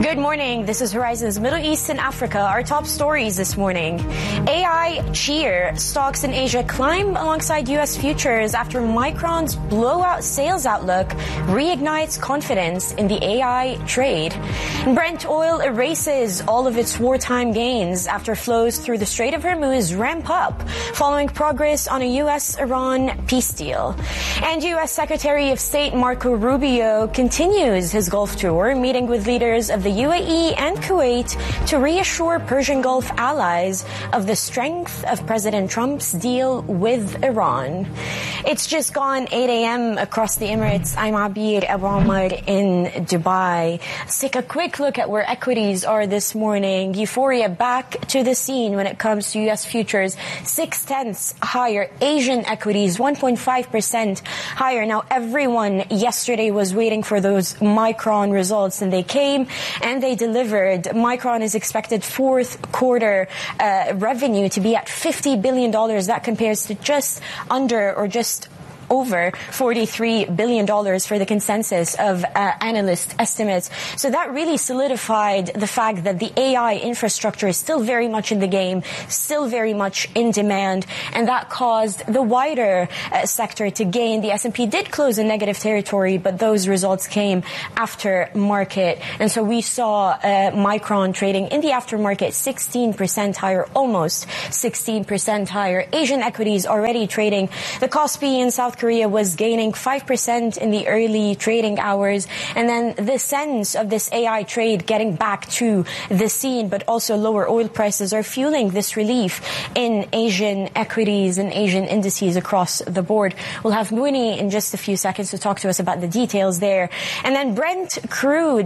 Good morning. This is Horizon's Middle East and Africa. Our top stories this morning. AI cheer. Stocks in Asia climb alongside U.S. futures after Micron's blowout sales outlook reignites confidence in the AI trade. Brent oil erases all of its wartime gains after flows through the Strait of Hormuz ramp up following progress on a U.S.-Iran peace deal. And U.S. Secretary of State Marco Rubio continues his Gulf tour, meeting with leaders of the UAE and Kuwait to reassure Persian Gulf allies of the strength of President Trump's deal with Iran. It's just gone 8 a.m. across the Emirates. I'm Abir Abu Omar in Dubai. Let's take a quick look at where equities are this morning. Euphoria back to the scene when it comes to U.S. futures. 0.6 higher. Asian equities 1.5% higher. Now, everyone yesterday was waiting for those Micron results, and they came and they delivered. Micron is expected fourth quarter revenue to be at $50 billion. That compares to just under or just over $43 billion for the consensus of analyst estimates. So that really solidified the fact that the AI infrastructure is still very much in the game, still very much in demand, and that caused the wider sector to gain. The S&P did close in negative territory, but those results came after market. And so we saw Micron trading in the aftermarket 16% higher, almost 16% higher. Asian equities already trading. The Kospi in South Korea was gaining 5% in the early trading hours. And then the sense of this AI trade getting back to the scene, but also lower oil prices are fueling this relief in Asian equities and Asian indices across the board. We'll have Mooney in just a few seconds to talk to us about the details there. And then Brent crude,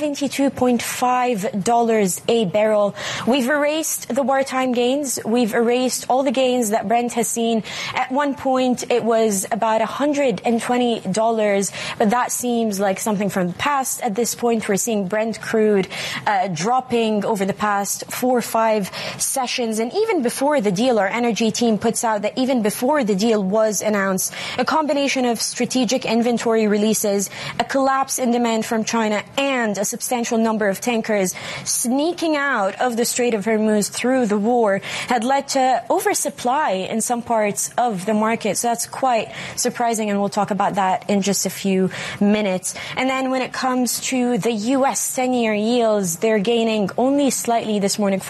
$72.5 a barrel. We've erased the wartime gains. We've erased all the gains that Brent has seen. At one point, it was about $120, but that seems like something from the past. At this point, we're seeing Brent crude dropping over the past 4 or 5 sessions. And even before the deal, our energy team puts out that even before the deal was announced, a combination of strategic inventory releases, a collapse in demand from China, and a substantial number of tankers sneaking out of the Strait of Hormuz through the war had led to oversupply in some parts of the market. So that's quite surprising, and we'll talk about that in just a few minutes. And then when it comes to the U.S. 10-year yields, they're gaining only slightly this morning,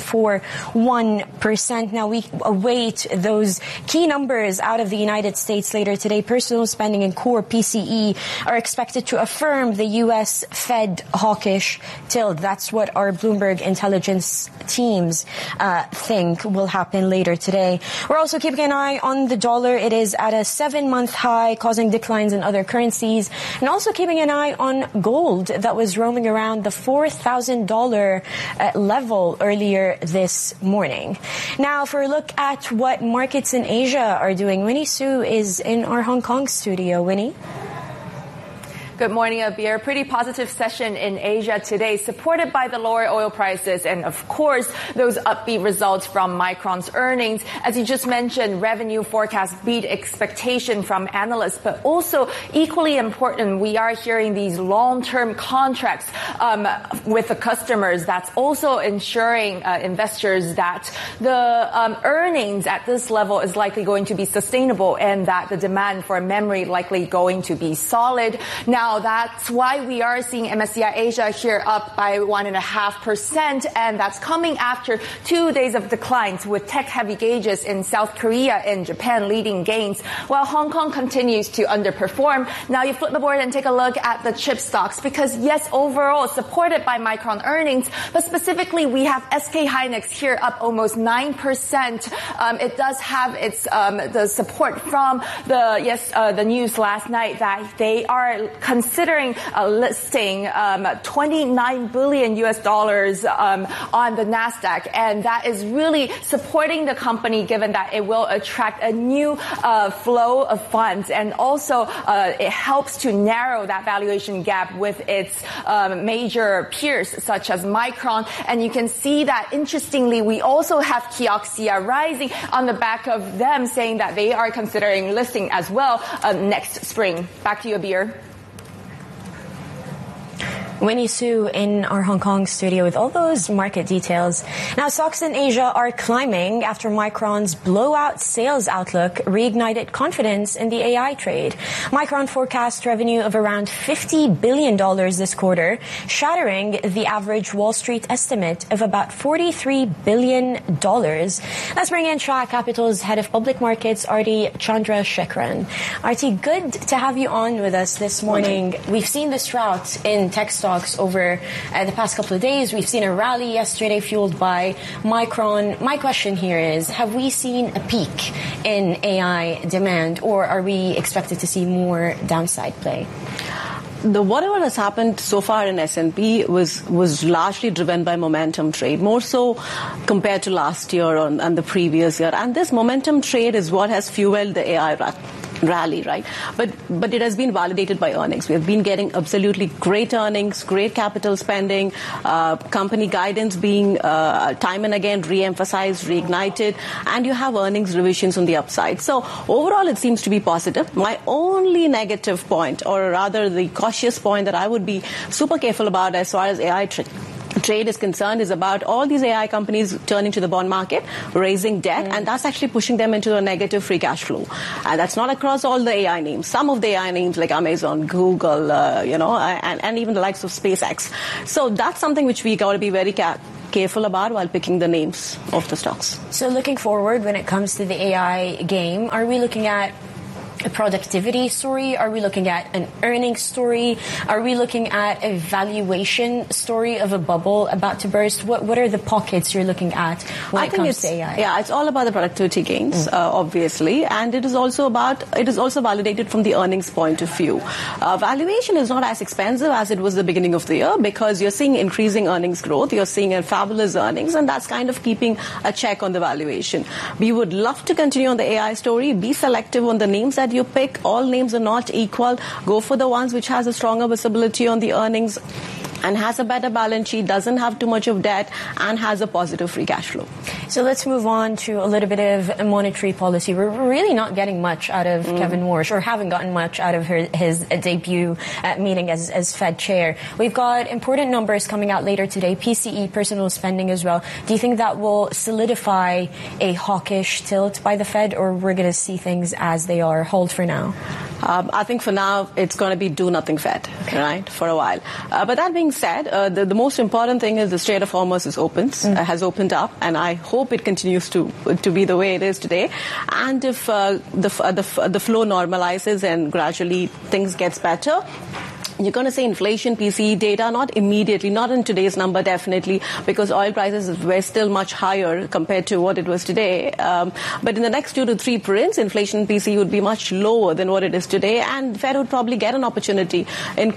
4.41%. Now we await those key numbers out of the United States later today. Personal spending and core PCE are expected to affirm the U.S. Fed hawkish tilt. That's what our Bloomberg intelligence teams think will happen later today. We're also keeping an eye on the dollar. It is at a 7-month high, causing declines in other currencies, and also keeping an eye on gold that was roaming around the $4,000 level earlier this morning. Now, for a look at what markets in Asia are doing, Winnie Su is in our Hong Kong studio. Winnie? Good morning, Abir. Pretty positive session in Asia today, supported by the lower oil prices and, of course, those upbeat results from Micron's earnings. As you just mentioned, revenue forecasts beat expectation from analysts, but also equally important, we are hearing these long-term contracts with the customers. That's also ensuring investors that the earnings at this level is likely going to be sustainable and that the demand for memory likely going to be solid. Now, that's why we are seeing MSCI Asia here up by 1.5%, and that's coming after 2 days of declines with tech-heavy gauges in South Korea and Japan leading gains, while Hong Kong continues to underperform. Now you flip the board and take a look at the chip stocks, because yes, overall supported by Micron earnings, but specifically we have SK Hynix here up almost 9%. It does have its the support from the news last night that they are considering listing $29 billion on the Nasdaq, and that is really supporting the company given that it will attract a new flow of funds, and also it helps to narrow that valuation gap with its major peers such as Micron. And you can see that interestingly we also have Kioxia rising on the back of them saying that they are considering listing as well next spring. Back to you, Abir. Winnie Su in our Hong Kong studio with all those market details. Now, stocks in Asia are climbing after Micron's blowout sales outlook reignited confidence in the AI trade. Micron forecast revenue of around $50 billion this quarter, shattering the average Wall Street estimate of about $43 billion. Let's bring in Shah Capital's head of public markets, Arti Chandrasekaran. Arti, good to have you on with us this morning. We've seen this drought in tech stocks over the past couple of days. We've seen a rally yesterday fueled by Micron. My question here is, have we seen a peak in AI demand, or are we expected to see more downside play? Whatever has happened so far in S&P was largely driven by momentum trade, more so compared to last year and the previous year. And this momentum trade is what has fueled the AI rally, right? But it has been validated by earnings. We have been getting absolutely great earnings, great capital spending, company guidance being time and again re-emphasized, reignited, and you have earnings revisions on the upside. So overall, it seems to be positive. My only negative point, or rather the cautious point that I would be super careful about as far as AI trade is concerned, is about all these AI companies turning to the bond market, raising debt, and that's actually pushing them into a negative free cash flow. And that's not across all the AI names. Some of the AI names like Amazon, Google, and even the likes of SpaceX. So that's something which we got to be very careful about while picking the names of the stocks. So looking forward, when it comes to the AI game, are we looking at a productivity story? Are we looking at an earnings story? Are we looking at a valuation story of a bubble about to burst? What are the pockets you're looking at when it comes to AI? Yeah, it's all about the productivity gains, obviously, and it is also validated from the earnings point of view. Valuation is not as expensive as it was the beginning of the year because you're seeing increasing earnings growth, you're seeing a fabulous earnings, and that's kind of keeping a check on the valuation. We would love to continue on the AI story, be selective on the names that you pick. All names are not equal. Go for the ones which has a stronger visibility on the earnings and has a better balance sheet, doesn't have too much of debt, and has a positive free cash flow. So let's move on to a little bit of monetary policy. We're really not getting much out of Kevin Warsh, or haven't gotten much out of his debut meeting as Fed chair. We've got important numbers coming out later today, PCE, personal spending as well. Do you think that will solidify a hawkish tilt by the Fed, or we're going to see things as they are? Hold for now. I think for now it's going to be do nothing Fed, right, for a while. But that being said, the most important thing is the Strait of Hormuz has opened up, and I hope it continues to be the way it is today. And if the flow normalizes and gradually things gets better, you're going to see inflation, PCE data, not immediately, not in today's number, definitely, because oil prices were still much higher compared to what it was today. But in the next 2 to 3 prints, inflation PCE would be much lower than what it is today, and Fed would probably get an opportunity in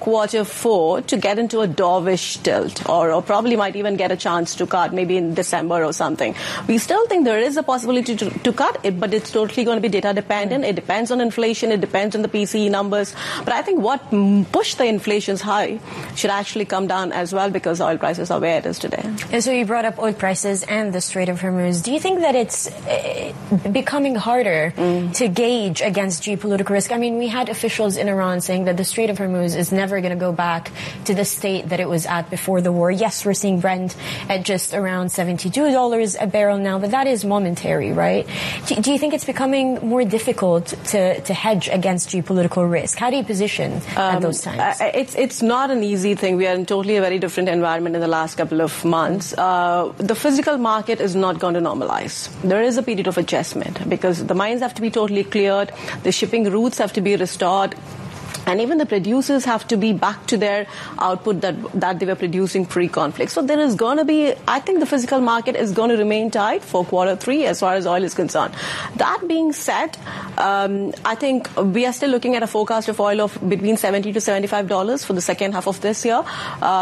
Q4 to get into a dovish tilt, or probably might even get a chance to cut, maybe in December or something. We still think there is a possibility to cut it, but it's totally going to be data dependent. It depends on inflation, it depends on the PCE numbers. But I think what pushed the inflation's high should actually come down as well, because oil prices are where it is today. And so you brought up oil prices and the Strait of Hormuz. Do you think that it's becoming harder to gauge against geopolitical risk? I mean, we had officials in Iran saying that the Strait of Hormuz is never going to go back to the state that it was at before the war. Yes, we're seeing Brent at just around $72 a barrel now, but that is momentary, right? Do you think it's becoming more difficult to hedge against geopolitical risk? How do you position at those times? It's not an easy thing. We are in totally a very different environment in the last couple of months. The physical market is not going to normalize. There is a period of adjustment because the mines have to be totally cleared, the shipping routes have to be restored, and even the producers have to be back to their output that they were producing pre-conflict. So there is going to be, I think the physical market is going to remain tight for Q3 as far as oil is concerned. That being said, I think we are still looking at a forecast of oil of between $70 to $75 for the second half of this year,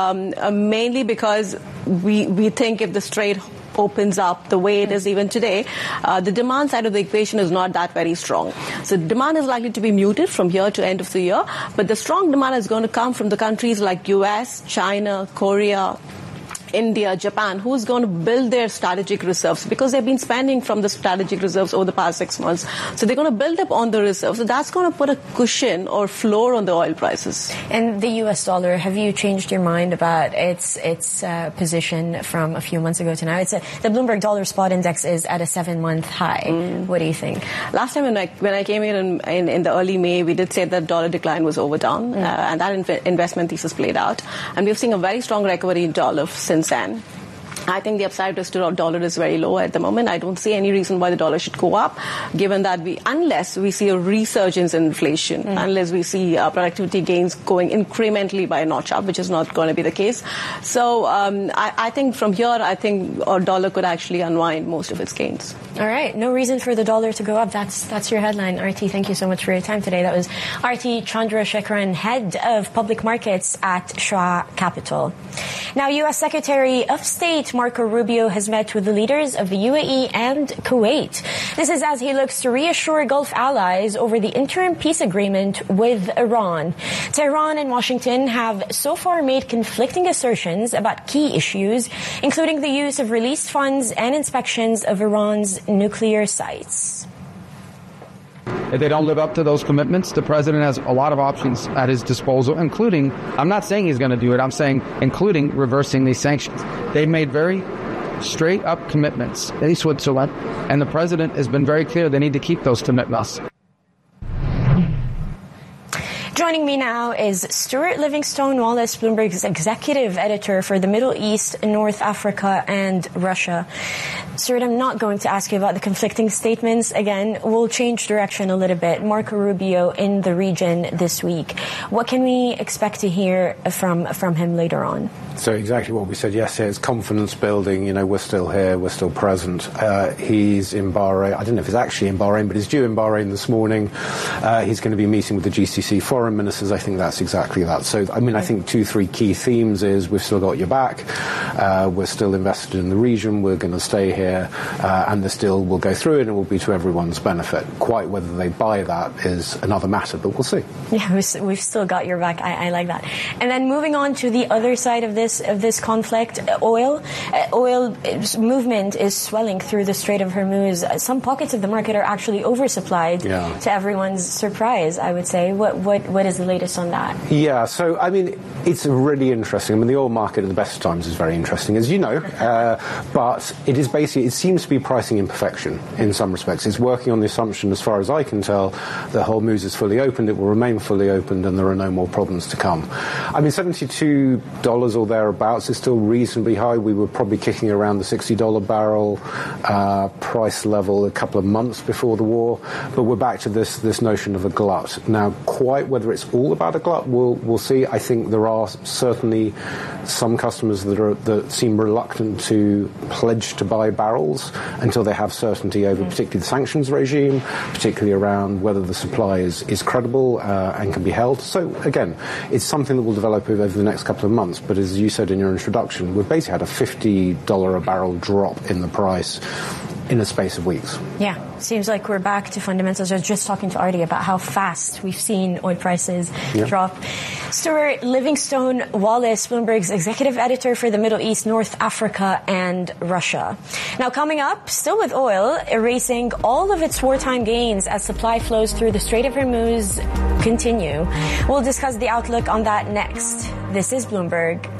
mainly because we think if the Strait opens up the way it is even today, the demand side of the equation is not that very strong. So demand is likely to be muted from here to end of the year, but the strong demand is going to come from the countries like US, China, Korea, India, Japan, who's going to build their strategic reserves because they've been spending from the strategic reserves over the past 6 months. So they're going to build up on the reserves. So that's going to put a cushion or floor on the oil prices. And the U.S. dollar, have you changed your mind about its position from a few months ago to now? The Bloomberg Dollar Spot Index is at a 7-month high. What do you think? Last time when I came here in the early May, we did say that dollar decline was overdone, and that investment thesis played out. And we've seen a very strong recovery in dollar since then. I think the upside risk to dollar is very low at the moment. I don't see any reason why the dollar should go up, given that unless we see a resurgence in inflation, unless we see productivity gains going incrementally by a notch up, which is not going to be the case. So I think from here, our dollar could actually unwind most of its gains. All right. No reason for the dollar to go up. That's your headline. RT, thank you so much for your time today. That was RT Chandrasekaran, head of public markets at Schwab Capital. Now, U.S. Secretary of State Marco Rubio has met with the leaders of the UAE and Kuwait. This is as he looks to reassure Gulf allies over the interim peace agreement with Iran. Tehran and Washington have so far made conflicting assertions about key issues, including the use of released funds and inspections of Iran's nuclear sites. If they don't live up to those commitments, the president has a lot of options at his disposal, including, I'm not saying he's going to do it, I'm saying including reversing these sanctions. They've made very straight up commitments in Switzerland, and the president has been very clear they need to keep those commitments. Joining me now is Stuart Livingstone-Wallace, Bloomberg's executive editor for the Middle East, North Africa, and Russia. Stuart, I'm not going to ask you about the conflicting statements again. We'll change direction a little bit. Marco Rubio in the region this week. What can we expect to hear from him later on? So exactly what we said yesterday. It's confidence building. You know, we're still here. We're still present. He's in Bahrain. I don't know if he's actually in Bahrain, but he's due in Bahrain this morning. He's going to be meeting with the GCC foreign ministers. I think that's exactly that. So, I mean, I think 2-3 key themes is we've still got your back. We're still invested in the region. We're going to stay here. And the deal will go through and it will be to everyone's benefit. Quite whether they buy that is another matter, but we'll see. Yeah, we've still got your back. I like that. And then moving on to the other side of this conflict, oil movement is swelling through the Strait of Hormuz. Some pockets of the market are actually oversupplied, to everyone's surprise, I would say. What is the latest on that? Yeah, so I mean, it's really interesting. I mean, the oil market at the best of times is very interesting, as you know, but it is basically, it seems to be pricing imperfection in some respects. It's working on the assumption, as far as I can tell, that Hormuz is fully opened, it will remain fully opened, and there are no more problems to come. I mean, $72 or thereabouts is still reasonably high. We were probably kicking around the $60 barrel price level a couple of months before the war, but we're back to this notion of a glut. Now, quite whether it's all about a glut, we'll see. I think there are certainly some customers that seem reluctant to pledge to buy barrels until they have certainty over particularly the sanctions regime, particularly around whether the supply is credible and can be held. So again, it's something that will develop over the next couple of months. But as you said in your introduction, we've basically had a $50 a barrel drop in the price in a space of weeks. Yeah, seems like we're back to fundamentals. I was just talking to Artie about how fast we've seen oil prices drop. Stuart Livingstone-Wallace, Bloomberg's executive editor for the Middle East, North Africa, and Russia. Now, coming up, still with oil, erasing all of its wartime gains as supply flows through the Strait of Hormuz continue. We'll discuss the outlook on that next. This is Bloomberg.